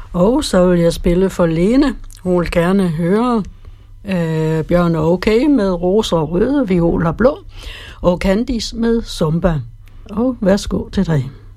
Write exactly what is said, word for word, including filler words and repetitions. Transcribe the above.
Og så vil jeg spille for Lene. Hun vil gerne høre øh, Bjørn er okay med roser og røde, violer blå, og Candice med Zumba. Og værsgo til dig.